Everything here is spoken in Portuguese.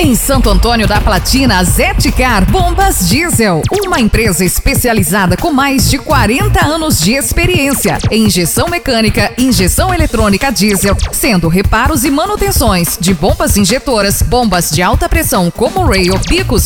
Em Santo Antônio da Platina, Zetcar Bombas Diesel, uma empresa especializada com mais de 40 anos de experiência em injeção mecânica e injeção eletrônica diesel, sendo reparos e manutenções de bombas injetoras, bombas de alta pressão como rail, bicos